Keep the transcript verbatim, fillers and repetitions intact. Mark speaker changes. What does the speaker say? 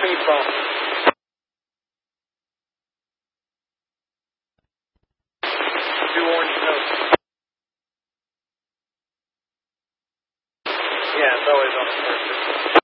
Speaker 1: speedball. Two orange notes. Yeah, it's always on the first.